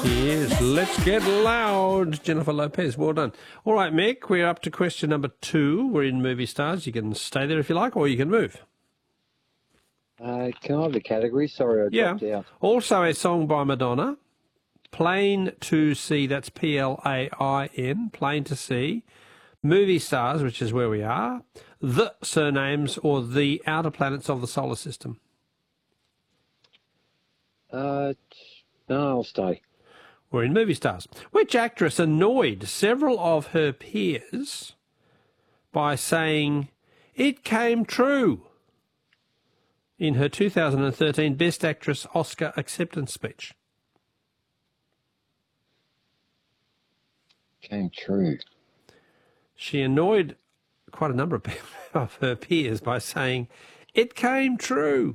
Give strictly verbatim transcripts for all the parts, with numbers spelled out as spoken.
He is. Let's get loud. Jennifer Lopez, well done. All right, Mick, we're up to question number two. We're in Movie Stars. You can stay there if you like, or you can move. Uh, can I have the category? Sorry, I Yeah. dropped out. Also a song by Madonna. Plain to See, that's P L A I N, Plain to See. Movie Stars, which is where we are. The Surnames, or The Outer Planets of the Solar System. Uh, no, I'll stay. We're in Movie Stars. Which actress annoyed several of her peers by saying, "It came true," in her two thousand thirteen Best Actress Oscar acceptance speech? Came true. She annoyed quite a number of, of her peers by saying, "It came true,"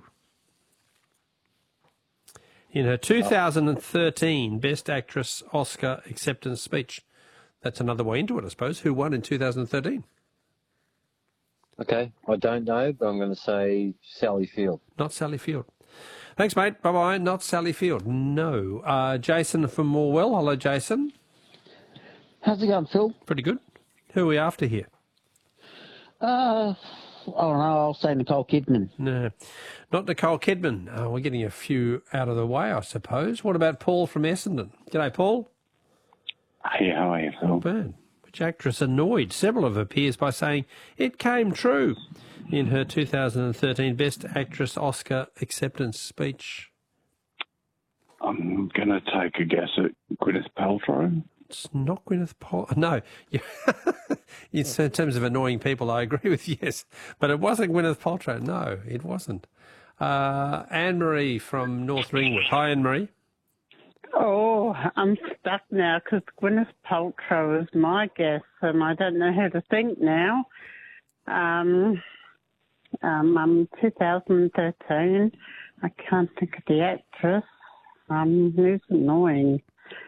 in her two thousand thirteen Best Actress Oscar acceptance speech. That's another way into it, I suppose. Who won in two thousand thirteen? Okay, I don't know, but I'm going to say Sally Field. Not Sally Field. Thanks, mate. Bye-bye. Not Sally Field. No. Uh, Jason from Morwell. Hello, Jason. How's it going, Phil? Pretty good. Who are we after here? Uh, I don't know. I'll say Nicole Kidman. No, not Nicole Kidman. Uh, we're getting a few out of the way, I suppose. What about Paul from Essendon? G'day, Paul. Hey, how are you, Phil? Not bad. Which actress annoyed several of her peers by saying, "It came true," in her two thousand thirteen Best Actress Oscar acceptance speech? I'm going to take a guess at Gwyneth Paltrow. It's not Gwyneth Paltrow. No. It's in terms of annoying people, I agree with you, yes. But it wasn't Gwyneth Paltrow. No, it wasn't. Uh, Anne-Marie from North Ringwood. Hi, Anne-Marie. Oh, I'm stuck now because Gwyneth Paltrow is my guess, and I don't know how to think now. Um, um, um, two thousand thirteen, I can't think of the actress. Um, who's annoying?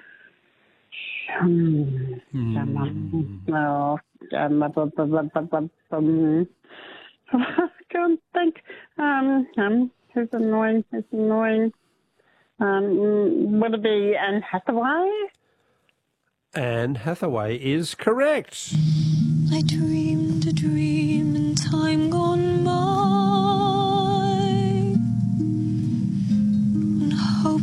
Um, Hmm. um, no, um, blah, blah, blah, blah, blah, blah, um, I can't think. Um, um, who's annoying? Who's annoying? Um, would it be Anne Hathaway? Anne Hathaway is correct. I dreamed a dream in time gone by.